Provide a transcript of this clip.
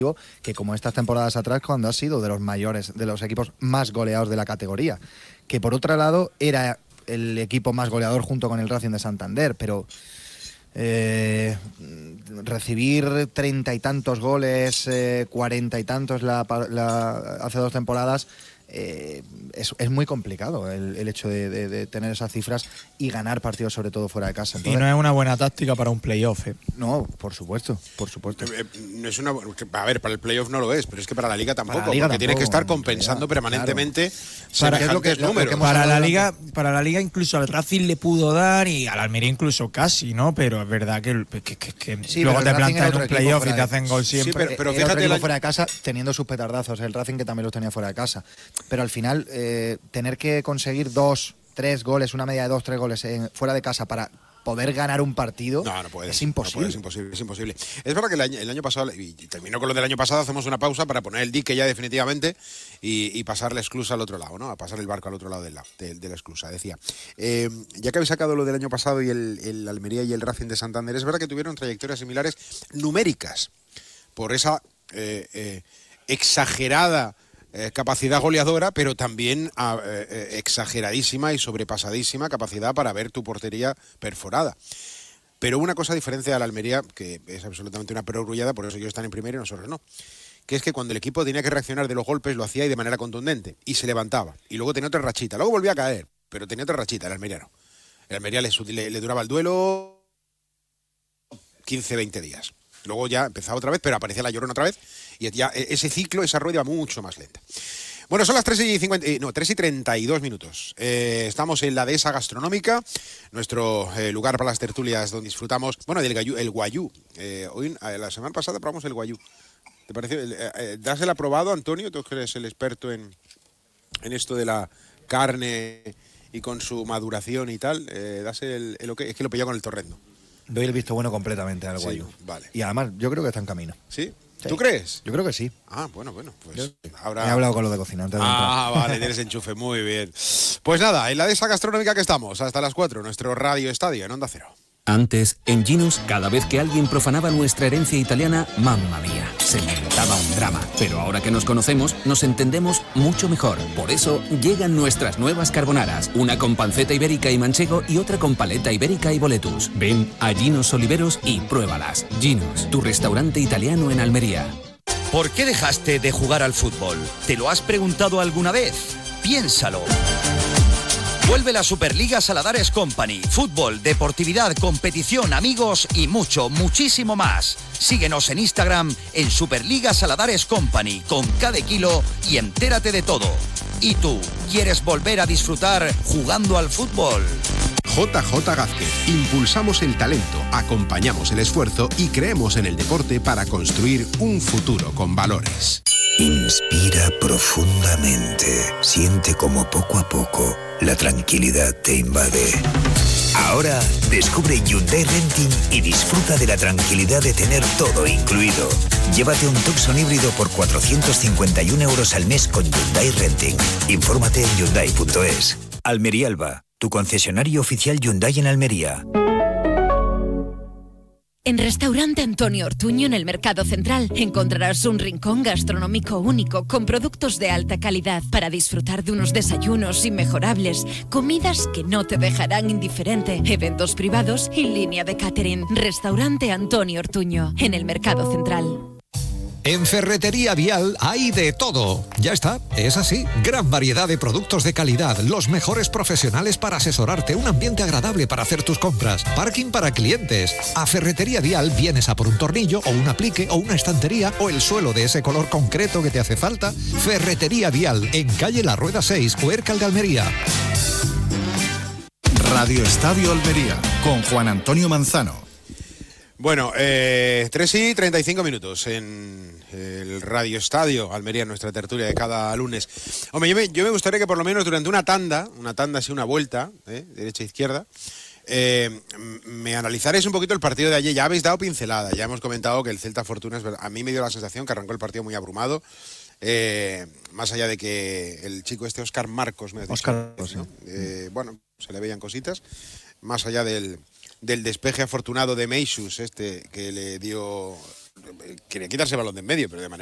que como estas temporadas atrás, cuando ha sido de los mayores, de los equipos más goleados de la categoría, que por otro lado era el equipo más goleador junto con el Racing de Santander, pero recibir 30 y tantos goles, 40 y tantos hace 2 temporadas, es muy complicado el hecho de tener esas cifras y ganar partidos, sobre todo fuera de casa. Entonces, y no es una buena táctica para un playoff. No, por supuesto. No es una, a ver, para el playoff no lo es, pero es que para la Liga tampoco, porque tampoco, tiene que estar compensando permanentemente semejantes números. Para la Liga incluso al Racing le pudo dar y al Almería incluso casi, ¿no? Pero es verdad que sí, luego te plantan en un playoff y te hacen gol siempre. Sí, pero fíjate, fuera de casa, teniendo sus petardazos, el Racing que también los tenía fuera de casa. Pero al final, tener que conseguir 2, 3 goles, una media de 2, 3 goles fuera de casa para poder ganar un partido, no puede, es imposible. No puede, es imposible. Es verdad que el año pasado, y terminó con lo del año pasado, hacemos una pausa para poner el dique ya definitivamente y pasar la esclusa al otro lado, ¿no? A pasar el barco al otro lado de la esclusa, decía. Ya que habéis sacado lo del año pasado y el Almería y el Racing de Santander, es verdad que tuvieron trayectorias similares numéricas por esa exagerada capacidad goleadora, pero también exageradísima y sobrepasadísima capacidad para ver tu portería perforada. Pero una cosa diferente a la Almería, que es absolutamente una perogrullada, por eso ellos están en primero y nosotros no, que es que cuando el equipo tenía que reaccionar de los golpes lo hacía y de manera contundente, y se levantaba, y luego tenía otra rachita, luego volvía a caer, pero tenía otra rachita el almeriano. El Almería le duraba el duelo 15-20 días. Luego ya empezaba otra vez, pero aparecía la Llorona otra vez, y ya ese ciclo, esa rueda mucho más lenta. Bueno, son las 3:32 minutos. Estamos en la dehesa gastronómica, nuestro lugar para las tertulias donde disfrutamos, bueno, el guayú. Hoy, la semana pasada probamos el guayú. ¿Te parece? ¿Das el aprobado, Antonio? Tú que eres el experto en esto de la carne y con su maduración y tal. ¿Das el ok? Es que lo pillé con el torrendo. Doy el visto bueno completamente al guayú. Sí, vale. Y además, yo creo que está en camino. ¿Sí? ¿Tú crees? Yo creo que sí. Ah, bueno, pues ahora... He hablado con los de cocina antes de entrar. Vale, tienes enchufe, muy bien. Pues nada, en la dehesa gastronómica que estamos, hasta las 4, nuestro Radio Estadio en Onda Cero. Antes, en Ginos, cada vez que alguien profanaba nuestra herencia italiana, mamma mía, se montaba un drama. Pero ahora que nos conocemos, nos entendemos mucho mejor. Por eso, llegan nuestras nuevas carbonaras. Una con panceta ibérica y manchego y otra con paleta ibérica y boletus. Ven a Ginos Oliveros y pruébalas. Ginos, tu restaurante italiano en Almería. ¿Por qué dejaste de jugar al fútbol? ¿Te lo has preguntado alguna vez? Piénsalo. Vuelve la Superliga Saladares Company. Fútbol, deportividad, competición, amigos y muchísimo más. Síguenos en Instagram en Superliga Saladares Company con cada kilo y entérate de todo. ¿Y tú, quieres volver a disfrutar jugando al fútbol? JJ Gázquez. Impulsamos el talento, acompañamos el esfuerzo y creemos en el deporte para construir un futuro con valores. Inspira profundamente. Siente como poco a poco la tranquilidad te invade. Ahora descubre Hyundai Renting y disfruta de la tranquilidad de tener todo incluido. Llévate un Tucson híbrido por 451 € al mes con Hyundai Renting. Infórmate en Hyundai.es. Almería Alba, tu concesionario oficial Hyundai en Almería. En Restaurante Antonio Ortuño, en el Mercado Central, encontrarás un rincón gastronómico único con productos de alta calidad para disfrutar de unos desayunos inmejorables, comidas que no te dejarán indiferente, eventos privados y línea de catering. Restaurante Antonio Ortuño, en el Mercado Central. En Ferretería Vial hay de todo. Ya está, es así. Gran variedad de productos de calidad, los mejores profesionales para asesorarte, un ambiente agradable para hacer tus compras, parking para clientes. A Ferretería Vial vienes a por un tornillo o un aplique o una estantería o el suelo de ese color concreto que te hace falta. Ferretería Vial, en calle La Rueda 6, Huércal de Almería. Radio Estadio Almería, con Juan Antonio Manzano. Bueno, 3:35 minutos en el Radio Estadio Almería, nuestra tertulia de cada lunes. Hombre, yo me gustaría que por lo menos durante una tanda así, una vuelta, derecha e izquierda, me analizaréis un poquito el partido de ayer. Ya habéis dado pincelada, ya hemos comentado que el Celta Fortuna, a mí me dio la sensación que arrancó el partido muy abrumado, más allá de que el chico Óscar Marcos, me ha dicho, Óscar, ¿no? Bueno, se le veían cositas, más allá del despeje afortunado de Meixus, que le dio quería quitarse el balón de en medio, pero de manera